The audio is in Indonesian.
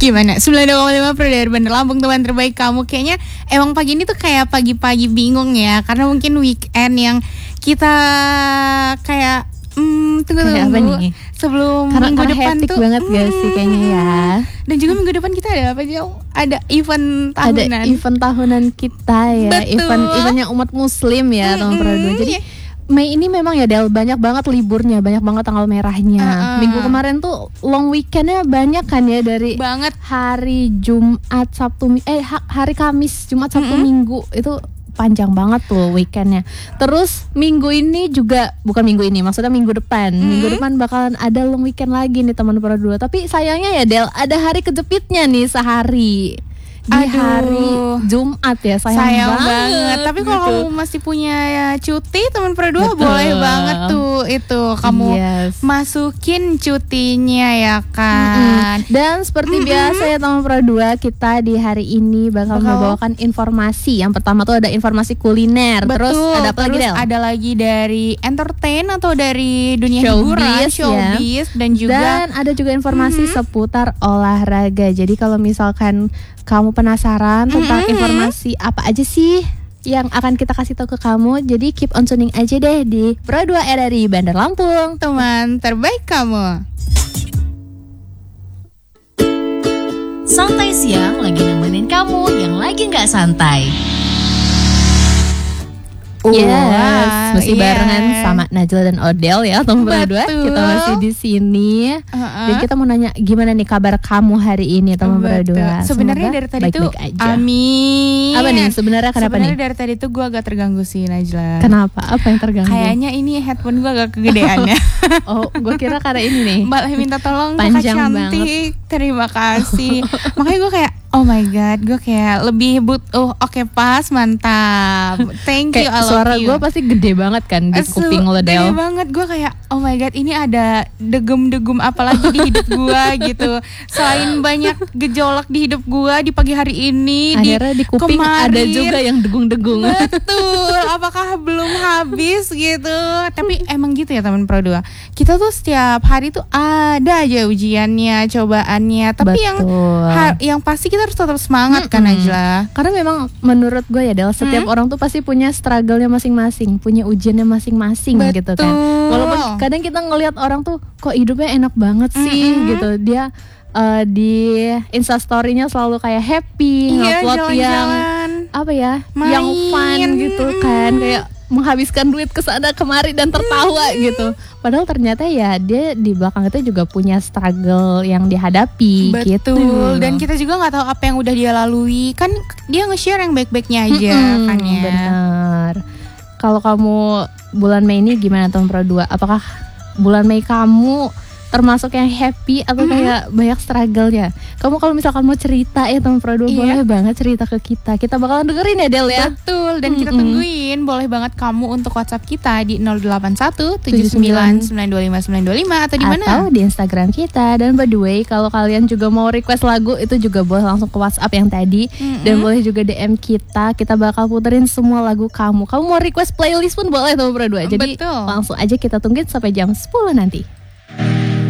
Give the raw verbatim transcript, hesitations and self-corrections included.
Gimana? sembilan puluh dua koma lima Pro dari Bandar Lampung, teman terbaik kamu. Kayaknya emang pagi ini tuh kayak pagi-pagi bingung ya, karena mungkin weekend yang kita kayak hmm, tunggu-tunggu sebelum karena, minggu karena depan hectic tuh banget gak sih kayaknya ya. Dan juga minggu depan kita ada apa aja? Ada event tahunan. Ada event tahunan kita ya. Betul. Event eventnya umat muslim ya, teman Pro dua. Jadi Mei ini memang ya Del, banyak banget liburnya, banyak banget tanggal merahnya. Uh-uh. Minggu kemarin tuh long weekendnya banyak kan ya, dari banget hari Jumat, Sabtu, eh hari Kamis, Jumat, Sabtu, Mm-mm. Minggu itu panjang banget tuh weekendnya. Terus minggu ini juga, bukan minggu ini, maksudnya minggu depan. Mm-hmm. Minggu depan bakalan ada long weekend lagi nih teman Pro dua. Tapi sayangnya ya Del, ada hari kejepitnya nih sehari. Di Aduh. hari Jumat ya, sayang, sayang banget, banget. Tapi kalau gitu. kamu masih punya ya, cuti teman Pro dua, Betul. boleh banget tuh itu kamu Yes. masukin cutinya ya kan. Mm-mm. Dan seperti Mm-mm. biasa ya teman Pro dua, kita di hari ini bakal, Bakal. membawakan informasi. Yang pertama tuh ada informasi kuliner. Betul. Terus ada apa lagi Terus Del? ada lagi dari entertain atau dari dunia Showbiz, hiburan, ya. showbiz, dan juga Dan ada juga informasi Mhm. seputar olahraga. Jadi kalau misalkan kamu penasaran tentang Mhm. informasi apa aja sih yang akan kita kasih tahu ke kamu, jadi keep on tuning aja deh di Pro dua R R I Bandar Lampung. teman terbaik kamu. Santai siang lagi nemenin kamu yang lagi gak santai. Yes, masih iya. barengan sama Najla dan Odell ya, teman Pro dua. Betul. Kita masih di sini. Uh-uh. Dan kita mau nanya gimana nih kabar kamu hari ini, teman Pro Betul. dua. Sebenarnya Semoga dari tadi tuh baik-baik aja. amin. Apa nih sebenarnya, kenapa Sebenarnya nih? dari tadi tuh gue agak terganggu sih Najla. Kenapa? Apa yang terganggu? Kayaknya ini headphone gue agak kegedean ya. Oh, gue kira karena ini nih. Mbak Leh minta tolong kakak Panjang cantik, terima kasih. Makanya gue kayak oh my god, gue kayak lebih but, oh oke okay, pas, mantap. Thank you, I Kayak love suara you. gue pasti gede banget kan di Su- kuping lo Gede Del. banget, gue kayak oh my god, ini ada degum-degum apa lagi di hidup gue gitu. Selain banyak gejolak di hidup gue di pagi hari ini, Akhirnya di kuping kemarin. ada juga yang degung-degung. Betul, apakah belum habis gitu. Tapi emang gitu ya teman Pro dua. Kita tuh setiap hari tuh ada aja ujiannya, cobaannya. Tapi yang Betul. ha- yang pasti kita harus tetap semangat kan Mm-mm. Najla. Karena memang menurut gue ya Del, setiap Hmm? orang tuh pasti punya struggle-nya masing-masing, punya ujiannya masing-masing gitu kan. Betul. Walaupun kadang kita ngelihat orang tuh kok hidupnya enak banget sih Mm-mm. gitu. Dia uh, di Instastory-nya selalu kayak happy, Iya, ngupload yang jalan-jalan. apa ya, Main. yang fun gitu kan, kayak menghabiskan duit ke sana kemari dan tertawa gitu. Padahal ternyata ya dia di belakang itu juga punya struggle yang dihadapi. Betul. Gitu. Dan kita juga nggak tahu apa yang udah dia lalui. Kan dia nge-share yang baik-baiknya aja Mm-mm, kan ya. benar. Kalau kamu bulan Mei ini gimana tahun Pro dua? Apakah bulan Mei kamu termasuk yang happy atau Mm-hmm. kayak banyak struggle-nya? Kamu kalau misalkan mau cerita ya teman Pro dua, Iya. boleh banget cerita ke kita. Kita bakalan dengerin ya Del ya. Betul, dan kita Mm-mm. tungguin. Boleh banget kamu untuk WhatsApp kita di nol delapan satu tujuh sembilan sembilan dua lima sembilan dua lima atau di mana? Atau di Instagram kita. Dan by the way, kalau kalian juga mau request lagu, itu juga boleh langsung ke WhatsApp yang tadi. Mm-mm. Dan boleh juga D M kita. Kita bakal puterin semua lagu kamu. Kamu mau request playlist pun boleh teman Pro dua. Jadi Betul. langsung aja kita tungguin sampai jam sepuluh nanti.